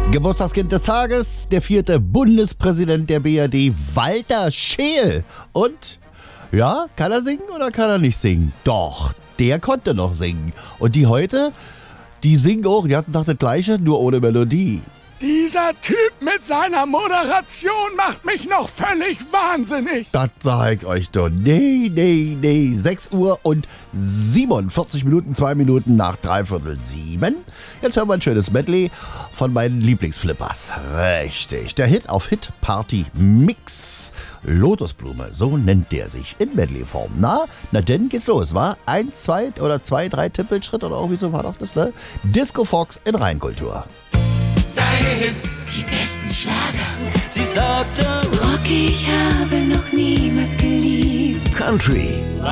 Geburtstagskind des Tages, der 4. Bundespräsident der BRD, Walter Scheel. Und, ja, kann er singen oder kann er nicht singen? Doch, der konnte noch singen. Und die heute, die singen auch den ganzen Tag das Gleiche, nur ohne Melodie. Dieser Typ mit seiner Moderation macht mich noch völlig wahnsinnig. Das sag ich euch doch. Nee. 6 Uhr und 47 Minuten, 2 Minuten nach 6:45. Jetzt hören wir ein schönes Medley von meinen Lieblingsflippers. Richtig. Der Hit auf Hit Party Mix. Lotusblume, so nennt der sich in Medley-Form. Na denn geht's los, wa? 1, 2 oder 2, 3 Tippelschritt oder irgendwie so war doch das, ne? Disco Fox in Rheinkultur. Deine Hits, die besten Schlager. Sie sagte, Rocky, ich habe noch niemals geliebt. Country.